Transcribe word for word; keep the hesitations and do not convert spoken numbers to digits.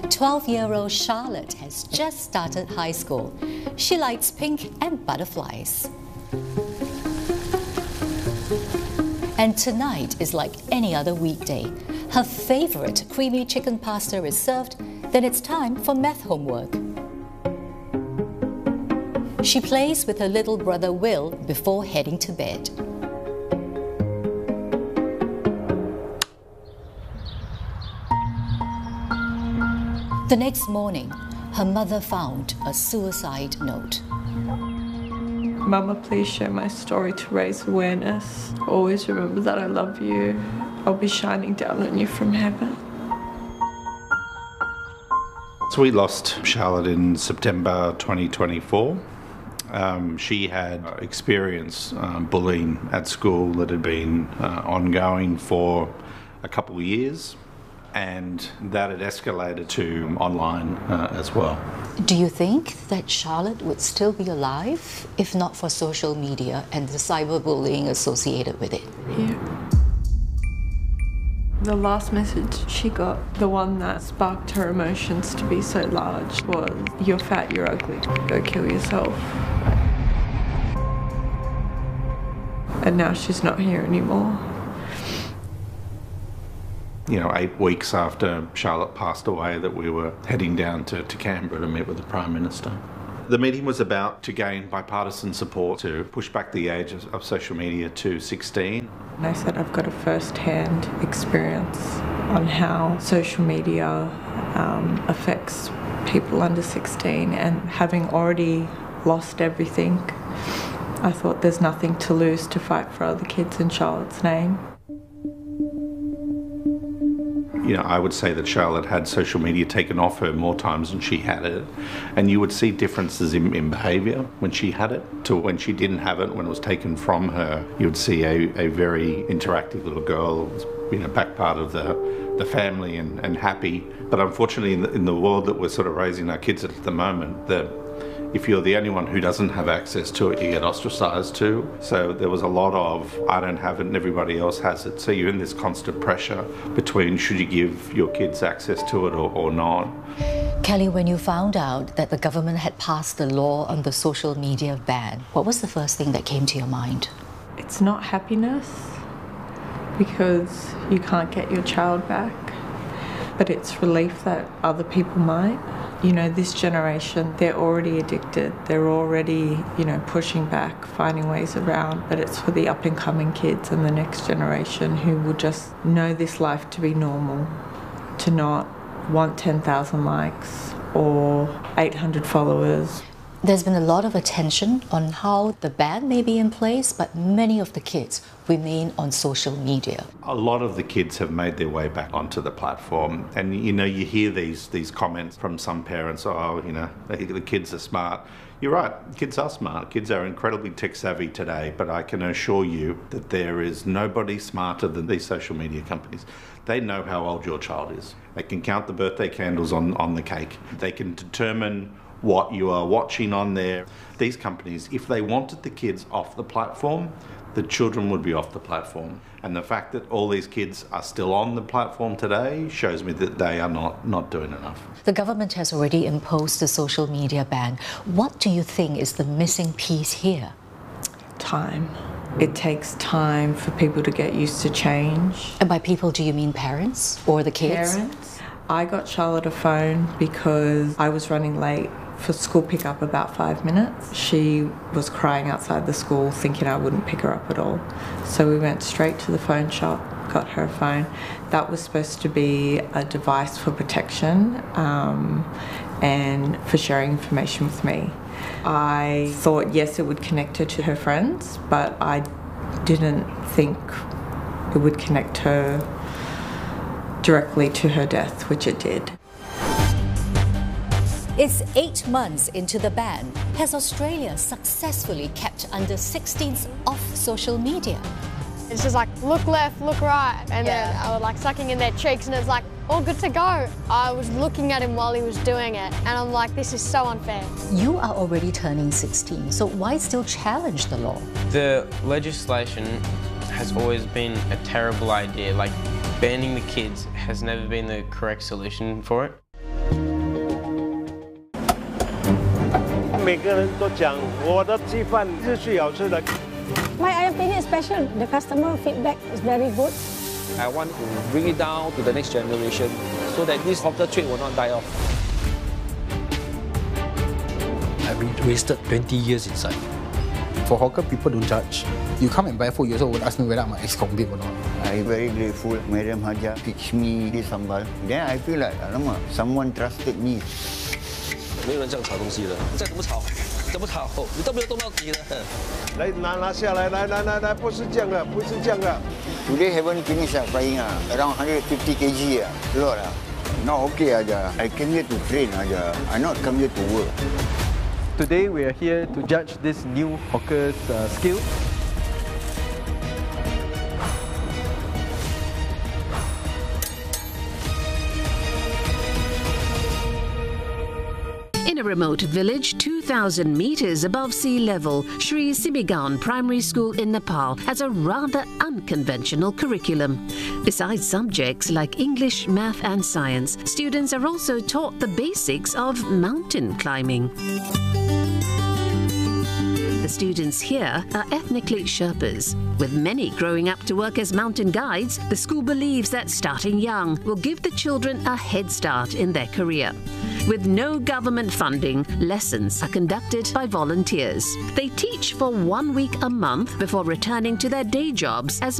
twelve-year-old Charlotte has just started high school. She likes pink and butterflies. And tonight is like any other weekday. Her favorite creamy chicken pasta is served, then it's time for math homework. She plays with her little brother Will before heading to bed. The next morning, her mother found a suicide note. Mama, please share my story to raise awareness. Always remember that I love you. I'll be shining down on you from heaven. So we lost Charlotte in September twenty twenty-four. Um, she had experienced um, bullying at school that had been uh, ongoing for a couple of years, and that had escalated to online uh, as well. Do you think that Charlotte would still be alive if not for social media and the cyberbullying associated with it? Yeah. The last message she got, the one that sparked her emotions to be so large, was, "You're fat, you're ugly, go kill yourself." And now she's not here anymore. You know, eight weeks after Charlotte passed away, that we were heading down to, to Canberra to meet with the Prime Minister. The meeting was about to gain bipartisan support to push back the age of, of social media to sixteen. And I said I've got a first-hand experience on how social media um, affects people under sixteen, and having already lost everything, I thought there's nothing to lose to fight for other kids in Charlotte's name. You know, I would say that Charlotte had social media taken off her more times than she had it, and you would see differences in, in behaviour when she had it to when she didn't have it. When it was taken from her, you would see a, a very interactive little girl, you know, back part of the, the family and, and happy. But unfortunately, in the, in the world that we're sort of raising our kids at the moment, the if you're the only one who doesn't have access to it, you get ostracised too. So there was a lot of, I don't have it and everybody else has it. So you're in this constant pressure between should you give your kids access to it or, or not. Kelly, when you found out that the government had passed the law on the social media ban, what was the first thing that came to your mind? It's not happiness, because you can't get your child back, but it's relief that other people might. You know, this generation, they're already addicted. They're already, you know, pushing back, finding ways around. But it's for the up-and-coming kids and the next generation who will just know this life to be normal, to not want ten thousand likes or eight hundred followers. There's been a lot of attention on how the ban may be in place, but many of the kids remain on social media. A lot of the kids have made their way back onto the platform, and you know, you hear these these comments from some parents, oh, you know, the kids are smart. You're right, kids are smart. Kids are incredibly tech savvy today, but I can assure you that there is nobody smarter than these social media companies. They know how old your child is. They can count the birthday candles on, on the cake. They can determine what you are watching on there. These companies, if they wanted the kids off the platform, the children would be off the platform. And the fact that all these kids are still on the platform today shows me that they are not, not doing enough. The government has already imposed the social media ban. What do you think is the missing piece here? Time. It takes time for people to get used to change. And by people, do you mean parents or the kids? Parents. I got Charlotte a phone because I was running late for school pickup about five minutes. She was crying outside the school thinking I wouldn't pick her up at all. So we went straight to the phone shop, got her a phone. That was supposed to be a device for protection um, and for sharing information with me. I thought, yes, it would connect her to her friends, but I didn't think it would connect her directly to her death, which it did. It's eight months into the ban. Has Australia successfully kept under sixteens off social media? It's just like, look left, look right, and Yeah. then I was like sucking in their cheeks, and it's like, all good to go. I was looking at him while he was doing it, and I'm like, this is so unfair. You are already turning sixteen, so why still challenge the law? The legislation has always been a terrible idea. Like, banning the kids has never been the correct solution for it. 每个人都讲我的鸡饭是最好吃的。 My opinion is special. The customer feedback is very good. I want to bring it down to the next generation so that this hawker trade will not die off. I've been wasted twenty years inside. For hawker, people don't judge. You come and buy food, you also would ask me whether I'm an ex-convict or not. I'm very grateful. Madam Haja teach me this sambal. Then I feel like, alamak, someone trusted me. 没有人这样炒东西的，再怎么炒，怎么炒，你都没有动到底的。 来拿拿下来，来来来来，不是这样的，不是这样的。 Today haven't finished uh, frying uh, around one hundred fifty kilograms uh, a lot uh. Not okay aja. I came here to train aja. I not come here to work. Today we are here to judge this new hawker's uh, skill. In a remote village two thousand metres above sea level, Sri Simigaon Primary School in Nepal has a rather unconventional curriculum. Besides subjects like English, math and science, students are also taught the basics of mountain climbing. The students here are ethnically Sherpas. With many growing up to work as mountain guides, the school believes that starting young will give the children a head start in their career. With no government funding, lessons are conducted by volunteers. They teach for one week a month before returning to their day jobs as